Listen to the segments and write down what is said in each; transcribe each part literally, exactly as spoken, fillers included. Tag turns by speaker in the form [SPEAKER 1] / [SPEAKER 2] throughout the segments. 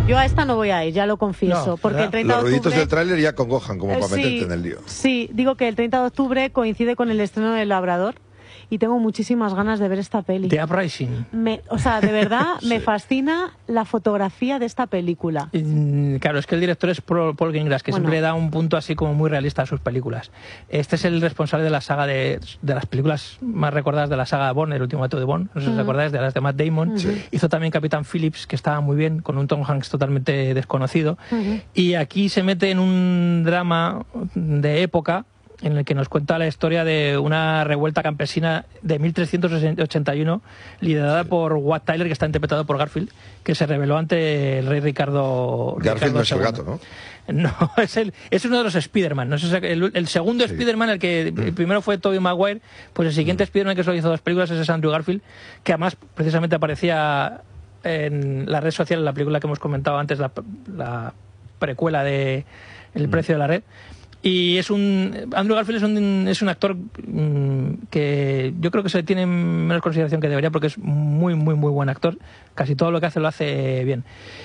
[SPEAKER 1] Yo a esta no voy a ir, ya lo confieso,
[SPEAKER 2] No,
[SPEAKER 1] porque
[SPEAKER 2] ¿verdad?
[SPEAKER 1] el treinta
[SPEAKER 3] Los
[SPEAKER 1] de
[SPEAKER 3] ruiditos
[SPEAKER 1] octubre...
[SPEAKER 3] del tráiler ya congojan como
[SPEAKER 1] Eh,
[SPEAKER 3] para
[SPEAKER 1] sí,
[SPEAKER 3] meterte en el lío.
[SPEAKER 1] Sí, digo que el treinta de octubre coincide con el estreno del Labrador y tengo muchísimas ganas de ver esta peli.
[SPEAKER 2] The Uprising.
[SPEAKER 1] Me, o sea, de verdad
[SPEAKER 3] Sí.
[SPEAKER 1] me fascina la fotografía de esta película.
[SPEAKER 2] Mm, Claro, es que el director es Paul Paul Greengrass, que
[SPEAKER 1] Bueno.
[SPEAKER 2] siempre le da un punto así como muy realista a sus películas. Este es el responsable de la saga de, de las películas más recordadas de la saga de Bond, el último acto de Bond, no sé si os acordáis, de las de Matt Damon.
[SPEAKER 3] Sí.
[SPEAKER 2] Hizo también Capitán Phillips, que estaba muy bien, con un Tom Hanks totalmente desconocido.
[SPEAKER 1] Ujú.
[SPEAKER 2] Y aquí se mete en un drama de época en el que nos cuenta la historia de una revuelta campesina de mil trescientos ochenta y uno liderada por Wat Tyler, que está interpretado por Garfield, que se rebeló ante el rey Ricardo
[SPEAKER 3] Garfield no
[SPEAKER 2] Ricardo
[SPEAKER 3] es el
[SPEAKER 2] segundo.
[SPEAKER 3] gato, ¿no?
[SPEAKER 2] No, es, el, es uno de los Spider-Man. No sé si- el, el segundo
[SPEAKER 3] Sí.
[SPEAKER 2] Spider-Man, el que el primero fue Tobey Maguire, pues el siguiente Spider-Man que solo hizo dos películas ese es Andrew Garfield, que además precisamente aparecía en la red social, en la película que hemos comentado antes, la, la precuela de El precio de la red. Y es un Andrew Garfield es un, es un actor mm, que yo creo que se le tiene menos consideración que debería, porque es muy, muy, muy buen actor. Casi todo lo que hace lo hace bien.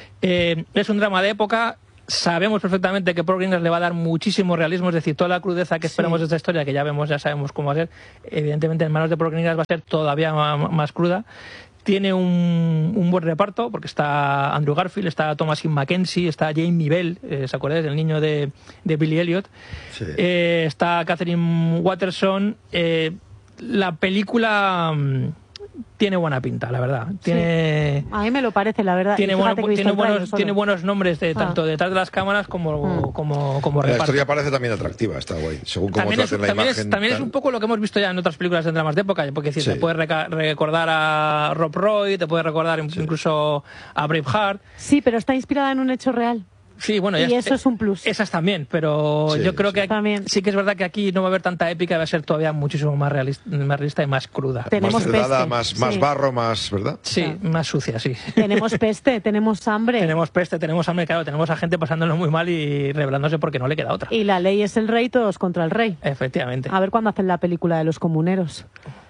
[SPEAKER 2] Eh, es un drama de época. Sabemos perfectamente que Paul Greengrass le va a dar muchísimo realismo, es decir, toda la crudeza que esperamos
[SPEAKER 1] Sí.
[SPEAKER 2] de esta historia, que ya vemos, ya sabemos cómo va a ser, evidentemente en manos de Paul Greengrass va a ser todavía ma- más cruda. Tiene un, un buen reparto, porque está Andrew Garfield, está Thomasin Mackenzie, está Jamie Bell, eh, ¿se acuerdan? El niño de, de Billy Elliot.
[SPEAKER 3] Sí.
[SPEAKER 2] Eh, está Catherine Watterson. Eh, la película mm, tiene buena pinta, la verdad. Tiene...
[SPEAKER 1] A mí me lo parece, la verdad.
[SPEAKER 2] Tiene,
[SPEAKER 1] Y fíjate
[SPEAKER 2] bueno-
[SPEAKER 1] que he visto
[SPEAKER 2] tiene,
[SPEAKER 1] el tráiler
[SPEAKER 2] buenos,
[SPEAKER 1] solo.
[SPEAKER 2] tiene buenos nombres de,
[SPEAKER 1] Ah.
[SPEAKER 2] tanto detrás de las cámaras como,
[SPEAKER 1] Mm.
[SPEAKER 2] como, como
[SPEAKER 3] La
[SPEAKER 2] reparto.
[SPEAKER 3] historia parece también atractiva, está guay. Según cómo
[SPEAKER 2] También, es,
[SPEAKER 3] traten la
[SPEAKER 2] también,
[SPEAKER 3] imagen.
[SPEAKER 2] es, también es
[SPEAKER 3] tal.
[SPEAKER 2] un poco lo que hemos visto ya en otras películas de dramas de época, porque es decir,
[SPEAKER 3] Sí.
[SPEAKER 2] te puedes reca- recordar a Rob Roy, te puedes recordar incluso a Braveheart.
[SPEAKER 1] Sí, pero está inspirada en un hecho real.
[SPEAKER 2] Sí, bueno,
[SPEAKER 1] Y
[SPEAKER 2] ya-
[SPEAKER 1] eso es un plus.
[SPEAKER 2] Esas también, pero
[SPEAKER 3] Sí,
[SPEAKER 2] yo creo
[SPEAKER 3] sí.
[SPEAKER 2] que
[SPEAKER 1] También.
[SPEAKER 2] sí que es verdad que aquí no va a haber tanta épica, va a ser todavía muchísimo más realista, más realista y más cruda.
[SPEAKER 1] Tenemos
[SPEAKER 3] Más cerrada,
[SPEAKER 1] peste,
[SPEAKER 3] más,
[SPEAKER 1] sí.
[SPEAKER 3] más barro, más, ¿verdad?
[SPEAKER 2] Sí, más sucia, sí.
[SPEAKER 1] Tenemos peste, tenemos hambre.
[SPEAKER 2] Tenemos peste, tenemos hambre, claro, tenemos a gente pasándolo muy mal y rebelándose porque no le queda otra.
[SPEAKER 1] Y la ley es el rey, todos contra el rey.
[SPEAKER 2] Efectivamente.
[SPEAKER 1] A ver cuándo hacen la película de los comuneros.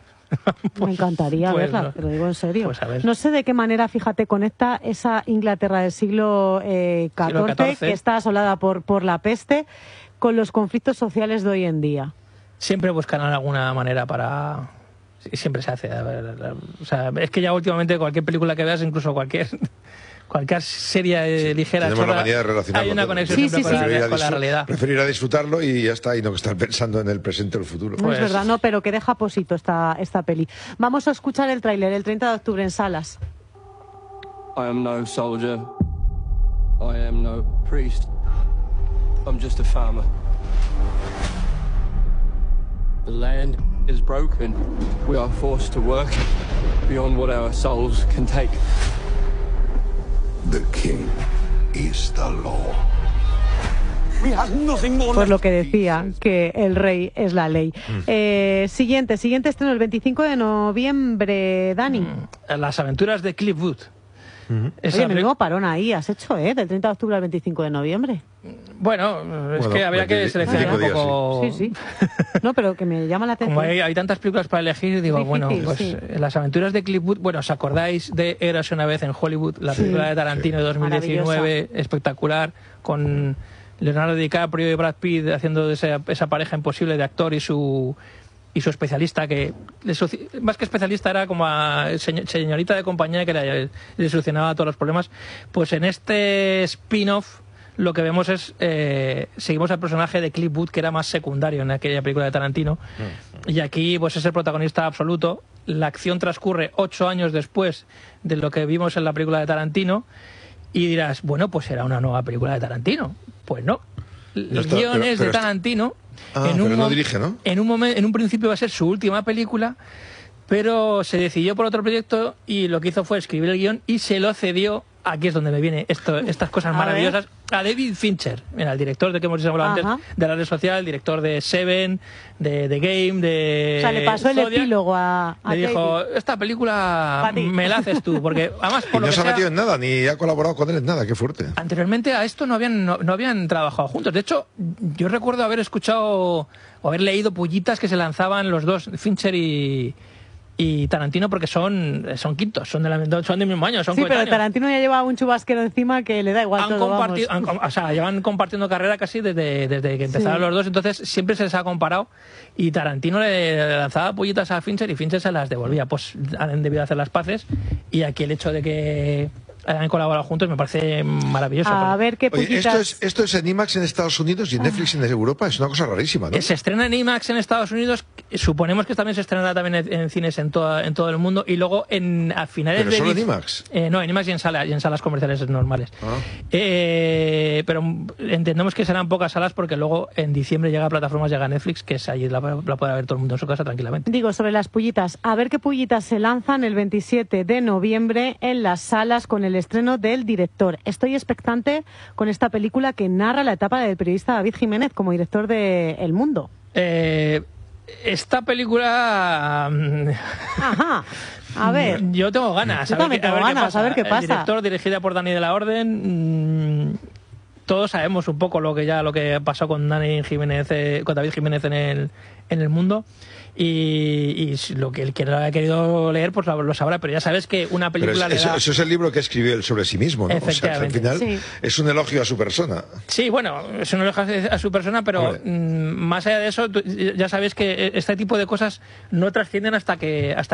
[SPEAKER 1] Me encantaría
[SPEAKER 2] pues
[SPEAKER 1] verla,
[SPEAKER 2] no.
[SPEAKER 1] te lo digo en serio.
[SPEAKER 2] Pues a ver.
[SPEAKER 1] No sé de qué manera, fíjate, conecta esa Inglaterra del siglo eh,
[SPEAKER 2] Siglo
[SPEAKER 1] catorce,
[SPEAKER 2] catorce.
[SPEAKER 1] que está asolada por, por la peste, con los conflictos sociales de hoy en día.
[SPEAKER 2] Siempre buscarán alguna manera para... sí, siempre se hace. a ver, la- o sea, es que ya últimamente cualquier película que veas, incluso cualquier cualquier serie eh, ligera,
[SPEAKER 3] Tenemos la
[SPEAKER 2] chorra,
[SPEAKER 3] manía de relacionarlo
[SPEAKER 2] hay una
[SPEAKER 3] todo.
[SPEAKER 2] conexión
[SPEAKER 1] Sí,
[SPEAKER 2] siempre
[SPEAKER 1] sí,
[SPEAKER 2] con,
[SPEAKER 1] sí.
[SPEAKER 2] la,
[SPEAKER 3] Preferir a
[SPEAKER 2] con la
[SPEAKER 3] disfr-
[SPEAKER 2] realidad.
[SPEAKER 3] Preferir a disfrutarlo y ya está, y no que estar pensando en el presente o el futuro.
[SPEAKER 1] No
[SPEAKER 2] Pues-
[SPEAKER 1] es verdad, no, pero que deja posito esta, esta peli. Vamos a escuchar el tráiler el treinta de octubre en salas.
[SPEAKER 4] I am no soldier. I am no priest. I'm just a farmer. The land is broken. We are forced to work beyond what our souls can take.
[SPEAKER 5] The king is the law.
[SPEAKER 4] We have nothing more
[SPEAKER 1] Pues lo que decía, que el rey es la ley. Eh, siguiente, siguiente estreno el veinticinco de noviembre, Dani.
[SPEAKER 2] Las aventuras de Cliff Booth. Esa
[SPEAKER 1] Oye,
[SPEAKER 2] pe-
[SPEAKER 1] menudo parón ahí has hecho, ¿eh? Del treinta de octubre al veinticinco de noviembre.
[SPEAKER 2] Bueno, es
[SPEAKER 3] Bueno,
[SPEAKER 2] que habría que
[SPEAKER 3] veinte-
[SPEAKER 2] seleccionar un
[SPEAKER 3] veinticinco
[SPEAKER 2] poco...
[SPEAKER 1] Sí, sí. No, pero que me llama la atención.
[SPEAKER 2] Como hay, hay tantas películas para elegir, digo,
[SPEAKER 1] Difícil,
[SPEAKER 2] bueno, pues
[SPEAKER 1] sí.
[SPEAKER 2] eh, las aventuras de Cliff Booth, bueno, ¿os acordáis de Érase una vez en Hollywood? La
[SPEAKER 1] Sí.
[SPEAKER 2] película de Tarantino de dos mil diecinueve, espectacular, con Leonardo DiCaprio y Brad Pitt haciendo de esa, esa pareja imposible de actor y su y su especialista, que le soci- más que especialista era como a señ- señorita de compañía que le, le solucionaba todos los problemas. Pues en este spin-off lo que vemos es, eh, seguimos al personaje de Cliff Booth, que era más secundario en aquella película de Tarantino, y aquí pues es el protagonista absoluto. La acción transcurre ocho años después de lo que vimos en la película de Tarantino, y dirás, bueno, pues será una nueva película de Tarantino. Pues no. El
[SPEAKER 3] No está-
[SPEAKER 2] guion
[SPEAKER 3] pero-
[SPEAKER 2] es
[SPEAKER 3] pero
[SPEAKER 2] de
[SPEAKER 3] está-
[SPEAKER 2] Tarantino.
[SPEAKER 3] Ah,
[SPEAKER 2] en un
[SPEAKER 3] pero no
[SPEAKER 2] mom-
[SPEAKER 3] dirige, ¿no?
[SPEAKER 2] En un, momen- en un principio va a ser su última película, pero se decidió por otro proyecto y lo que hizo fue escribir el guión y se lo cedió, aquí es donde me viene esto, estas cosas
[SPEAKER 1] A
[SPEAKER 2] maravillosas, a David Fincher, mira, el director de que hemos hablado
[SPEAKER 1] Ajá.
[SPEAKER 2] antes, de la red social, el director de Seven, de The Game, de
[SPEAKER 1] O sea, le pasó el
[SPEAKER 2] Zodiac.
[SPEAKER 1] epílogo a, a
[SPEAKER 2] Le dijo,
[SPEAKER 1] David.
[SPEAKER 2] esta película
[SPEAKER 1] Pa' ti.
[SPEAKER 2] me la haces tú, porque además
[SPEAKER 3] Y
[SPEAKER 2] por lo
[SPEAKER 3] no
[SPEAKER 2] que
[SPEAKER 3] se ha
[SPEAKER 2] sea,
[SPEAKER 3] metido en nada, ni ha colaborado con él en nada, qué fuerte.
[SPEAKER 2] anteriormente a esto no habían, no, no habían trabajado juntos. De hecho, yo recuerdo haber escuchado o haber leído pullitas que se lanzaban los dos, Fincher y, y Tarantino porque son, son quintos, son, de la, son del mismo año, son
[SPEAKER 1] Sí,
[SPEAKER 2] coetáneos.
[SPEAKER 1] pero Tarantino ya lleva un chubasquero encima que le da igual
[SPEAKER 2] Han
[SPEAKER 1] todo,
[SPEAKER 2] compartido,
[SPEAKER 1] vamos.
[SPEAKER 2] han, o sea, llevan compartiendo carrera casi desde, desde que empezaron
[SPEAKER 1] Sí.
[SPEAKER 2] los dos, entonces siempre se les ha comparado y Tarantino le lanzaba pullitas a Fincher y Fincher se las devolvía. Pues han debido hacer las paces y aquí el hecho de que hayan colaborado juntos me parece maravilloso.
[SPEAKER 1] A ver qué
[SPEAKER 3] Oye,
[SPEAKER 1] pullitas...
[SPEAKER 3] esto es, esto es en IMAX en Estados Unidos y en Netflix en Europa. Es una cosa rarísima, ¿no?
[SPEAKER 2] Se estrena en IMAX en Estados Unidos, suponemos que también se estrenará también en, en cines en, toda, en todo el mundo y luego en, a finales
[SPEAKER 3] ¿Pero
[SPEAKER 2] de...
[SPEAKER 3] solo en
[SPEAKER 2] dic-
[SPEAKER 3] IMAX?
[SPEAKER 2] Eh, no, en IMAX y en, sala, y en salas comerciales normales.
[SPEAKER 3] Ah.
[SPEAKER 2] Eh, pero entendemos que serán pocas salas porque luego en diciembre llega a plataformas, llega a Netflix, que es allí la, la puede ver todo el mundo en su casa tranquilamente.
[SPEAKER 1] Digo, sobre las pullitas, a ver qué pullitas se lanzan el veintisiete de noviembre en las salas con el estreno del director. Estoy expectante con esta película que narra la etapa del periodista David Jiménez como director de El Mundo.
[SPEAKER 2] Eh, esta película...
[SPEAKER 1] Ajá, a ver.
[SPEAKER 2] Yo tengo ganas.
[SPEAKER 1] Yo
[SPEAKER 2] a ver
[SPEAKER 1] también
[SPEAKER 2] qué- a
[SPEAKER 1] tengo
[SPEAKER 2] ver qué
[SPEAKER 1] ganas,
[SPEAKER 2] pasa.
[SPEAKER 1] a ver qué pasa.
[SPEAKER 2] El director, dirigida por Dani de la Orden... mmm, todos sabemos un poco lo que ya lo que pasó con Dani Jiménez, eh, con David Jiménez en el, en el mundo. Y, y si lo que el que lo haya querido leer pues lo, lo sabrá, pero ya sabes que una
[SPEAKER 3] Pero
[SPEAKER 2] película
[SPEAKER 3] es-
[SPEAKER 2] le
[SPEAKER 3] eso,
[SPEAKER 2] da...
[SPEAKER 3] eso es el libro que escribió él sobre sí mismo, ¿no? O sea, que al
[SPEAKER 2] Efectivamente.
[SPEAKER 3] final
[SPEAKER 1] Sí.
[SPEAKER 3] es un elogio a su persona.
[SPEAKER 2] Sí, bueno, eso no lo deja a su persona, pero
[SPEAKER 3] Hombre.
[SPEAKER 2] mm, más allá de eso, tú- ya sabes que este tipo de cosas no trascienden hasta que hasta